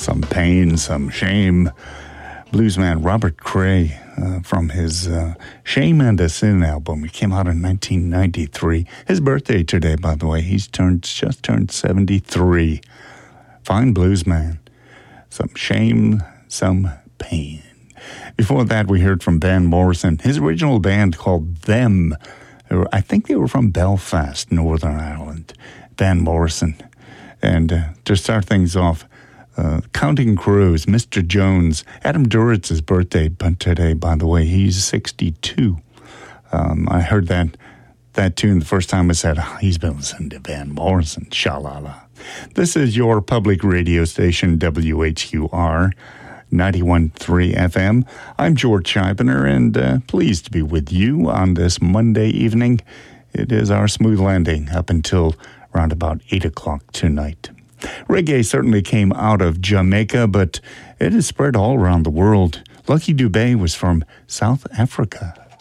Some pain, some shame. Bluesman Robert Cray from his Shame and a Sin album. It came out in 1993. His birthday today, by the way. He's just turned 73. Fine bluesman. Some shame, some pain. Before that, we heard from Van Morrison. His original band called Them. I think they were from Belfast, Northern Ireland. Van Morrison. And to start things off, Counting Crows, Mr. Jones. Adam Duritz's birthday today, by the way. He's 62. I heard that tune the first time I said, he's been listening to Van Morrison. Sha-la-la. This is your public radio station, WHQR 91.3 FM. I'm George Scheibner, and pleased to be with you on this Monday evening. It is our smooth landing up until around about 8 o'clock tonight. Reggae certainly came out of Jamaica, but it is spread all around the world. Lucky Dubé was from South Africa.